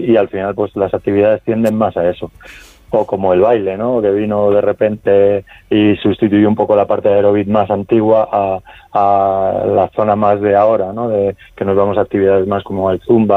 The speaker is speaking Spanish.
y al final pues las actividades tienden más a eso. O como el baile, ¿no? Que vino de repente y sustituyó un poco la parte de aeróbic más antigua a la zona más de ahora, ¿no? De que nos vamos a actividades más como el zumba